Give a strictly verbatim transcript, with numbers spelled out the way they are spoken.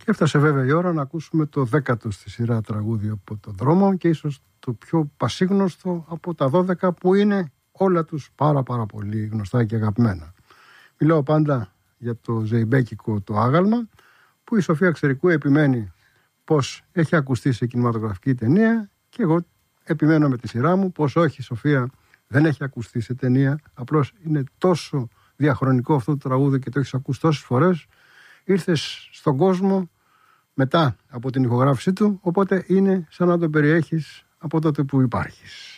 Και έφτασε βέβαια η ώρα να ακούσουμε το δέκατο στη σειρά τραγούδι από το δρόμο και ίσως το πιο πασίγνωστο από τα δώδεκα που είναι όλα τους πάρα πάρα πολύ γνωστά και αγαπημένα. Μιλάω πάντα για το ζεϊμπέκικο το άγαλμα που η Σοφία Ξερικού επιμένει πως έχει ακουστεί σε κινηματογραφική ταινία και εγώ επιμένω με τη σειρά μου πως όχι, Σοφία, δεν έχει ακουστεί σε ταινία, απλώς είναι τόσο διαχρονικό αυτό το τραγούδι και το έχεις ακούσει τόσες φορές, ήρθες στον κόσμο μετά από την ηχογράφησή του, οπότε είναι σαν να το περιέχεις από τότε που υπάρχεις.